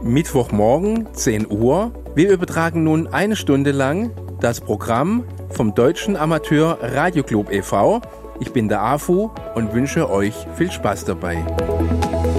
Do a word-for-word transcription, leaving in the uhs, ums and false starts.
Mittwochmorgen, zehn Uhr. Wir übertragen nun eine Stunde lang das Programm vom Deutschen Amateur Radioclub e V. Ich bin der A F U und wünsche euch viel Spaß dabei.